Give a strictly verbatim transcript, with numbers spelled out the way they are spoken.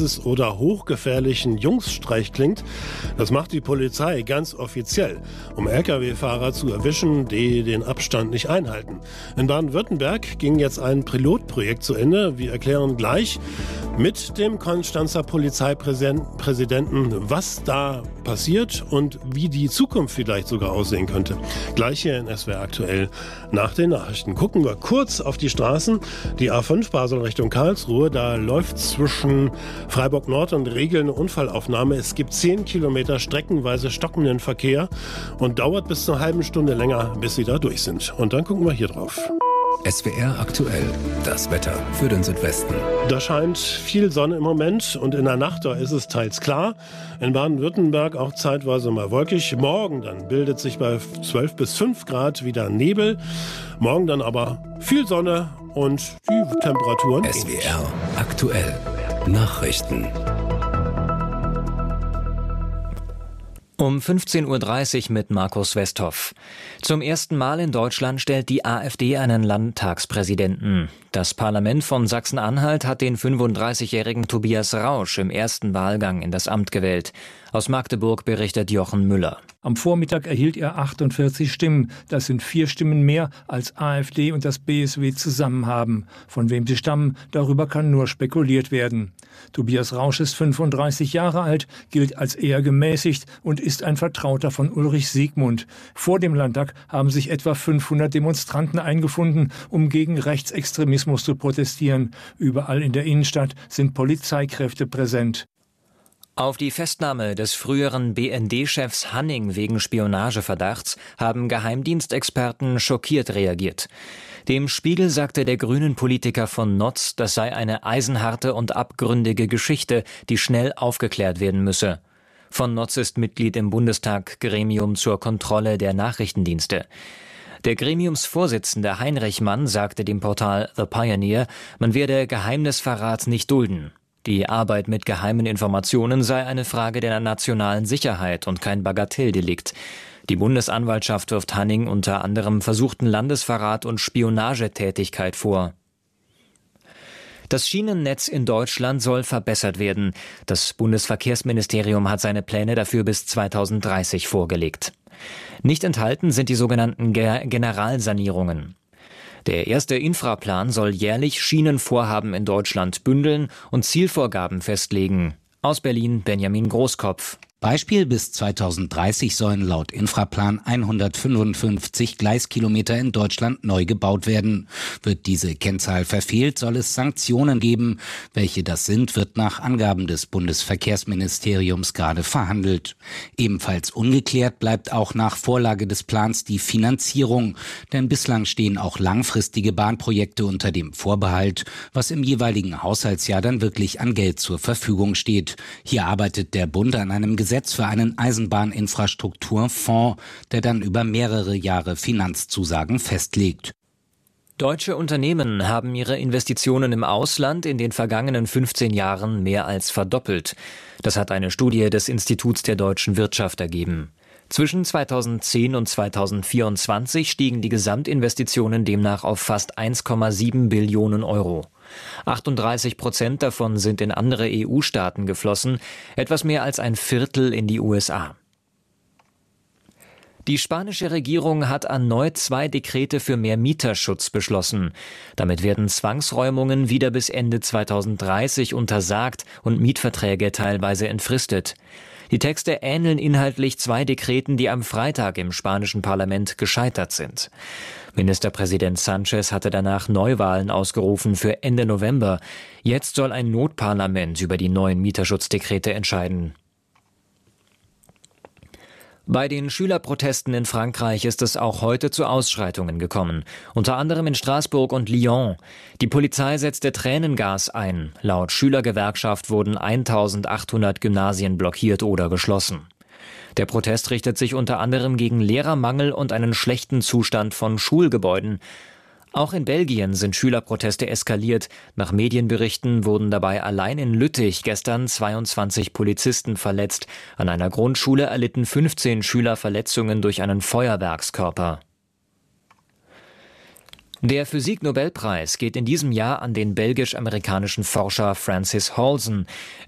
Netzes oder hochgefährlichen Jungsstreich klingt, das macht die Polizei ganz offiziell, um L K W-Fahrer zu erwischen, die den Abstand nicht einhalten. In Baden-Württemberg ging jetzt ein Pilotprojekt zu Ende. Wir erklären gleich mit dem Konstanzer Polizeipräsidenten, was da passiert und wie die Zukunft vielleicht sogar aussehen könnte. Gleich hier in S W R aktuell nach den Nachrichten. Gucken wir kurz auf die Straßen. Die A fünf Basel Richtung Karlsruhe, da läuft zwischen Freiburg Nord und Regel eine Unfallaufnahme. Es gibt zehn Kilometer streckenweise stockenden Verkehr und dauert bis zu einer halben Stunde länger, bis sie da durch sind. Und dann gucken wir hier drauf. S W R aktuell, das Wetter für den Südwesten. Da scheint viel Sonne im Moment und in der Nacht, da ist es teils klar. In Baden-Württemberg auch zeitweise mal wolkig. Morgen dann bildet sich bei zwölf bis fünf Grad wieder Nebel. Morgen dann aber viel Sonne und die Temperaturen. S W R aktuell, Nachrichten. Um fünfzehn Uhr dreißig mit Markus Westhoff. Zum ersten Mal in Deutschland stellt die AfD einen Landtagspräsidenten. Das Parlament von Sachsen-Anhalt hat den fünfunddreißigjährigen Tobias Rausch im ersten Wahlgang in das Amt gewählt. Aus Magdeburg berichtet Jochen Müller. Am Vormittag erhielt er achtundvierzig Stimmen. Das sind vier Stimmen mehr, als AfD und das B S W zusammen haben. Von wem sie stammen, darüber kann nur spekuliert werden. Tobias Rausch ist fünfunddreißig Jahre alt, gilt als eher gemäßigt und ist ein Vertrauter von Ulrich Siegmund. Vor dem Landtag haben sich etwa fünfhundert Demonstranten eingefunden, um gegen Rechtsextremismus zu protestieren. Überall in der Innenstadt sind Polizeikräfte präsent. Auf die Festnahme des früheren B N D-Chefs Hanning wegen Spionageverdachts haben Geheimdienstexperten schockiert reagiert. Dem Spiegel sagte der Grünen-Politiker von Notz, das sei eine eisenharte und abgründige Geschichte, die schnell aufgeklärt werden müsse. Von Notz ist Mitglied im Bundestag Gremium zur Kontrolle der Nachrichtendienste. Der Gremiumsvorsitzende Heinrich Mann sagte dem Portal The Pioneer, man werde Geheimnisverrat nicht dulden. Die Arbeit mit geheimen Informationen sei eine Frage der nationalen Sicherheit und kein Bagatelldelikt. Die Bundesanwaltschaft wirft Hanning unter anderem versuchten Landesverrat und Spionagetätigkeit vor. Das Schienennetz in Deutschland soll verbessert werden. Das Bundesverkehrsministerium hat seine Pläne dafür bis zweitausenddreißig vorgelegt. Nicht enthalten sind die sogenannten Ge- Generalsanierungen. Der erste Infraplan soll jährlich Schienenvorhaben in Deutschland bündeln und Zielvorgaben festlegen. Aus Berlin Benjamin Großkopf. Beispiel: bis zweitausenddreißig sollen laut Infraplan hundertfünfundfünfzig Gleiskilometer in Deutschland neu gebaut werden. Wird diese Kennzahl verfehlt, soll es Sanktionen geben. Welche das sind, wird nach Angaben des Bundesverkehrsministeriums gerade verhandelt. Ebenfalls ungeklärt bleibt auch nach Vorlage des Plans die Finanzierung. Denn bislang stehen auch langfristige Bahnprojekte unter dem Vorbehalt, was im jeweiligen Haushaltsjahr dann wirklich an Geld zur Verfügung steht. Hier arbeitet der Bund an einem Gesetz für einen Eisenbahninfrastrukturfonds, der dann über mehrere Jahre Finanzzusagen festlegt. Deutsche Unternehmen haben ihre Investitionen im Ausland in den vergangenen fünfzehn Jahren mehr als verdoppelt. Das hat eine Studie des Instituts der deutschen Wirtschaft ergeben. Zwischen zweitausendzehn und zweitausendvierundzwanzig stiegen die Gesamtinvestitionen demnach auf fast eins Komma sieben Billionen Euro. achtunddreißig Prozent davon sind in andere E U-Staaten geflossen, etwas mehr als ein Viertel in die U S A. Die spanische Regierung hat erneut zwei Dekrete für mehr Mieterschutz beschlossen. Damit werden Zwangsräumungen wieder bis Ende zweitausenddreißig untersagt und Mietverträge teilweise entfristet. Die Texte ähneln inhaltlich zwei Dekreten, die am Freitag im spanischen Parlament gescheitert sind. Ministerpräsident Sanchez hatte danach Neuwahlen ausgerufen für Ende November. Jetzt soll ein Notparlament über die neuen Mieterschutzdekrete entscheiden. Bei den Schülerprotesten in Frankreich ist es auch heute zu Ausschreitungen gekommen, unter anderem in Straßburg und Lyon. Die Polizei setzte Tränengas ein. Laut Schülergewerkschaft wurden eintausendachthundert Gymnasien blockiert oder geschlossen. Der Protest richtet sich unter anderem gegen Lehrermangel und einen schlechten Zustand von Schulgebäuden. Auch in Belgien sind Schülerproteste eskaliert. Nach Medienberichten wurden dabei allein in Lüttich gestern zweiundzwanzig Polizisten verletzt. An einer Grundschule erlitten fünfzehn Schüler Verletzungen durch einen Feuerwerkskörper. Der Physik-Nobelpreis geht in diesem Jahr an den belgisch-amerikanischen Forscher Francis Halsen.